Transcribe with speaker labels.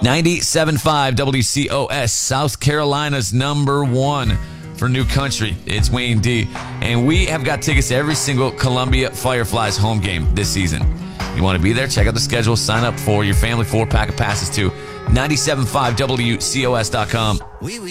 Speaker 1: 97.5 WCOS, South Carolina's number one for New Country. It's Wayne D. And we have got tickets to every single Columbia Fireflies home game this season. You want to be there? Check out the schedule. Sign up for your family 4-pack of passes to 97.5WCOS.com.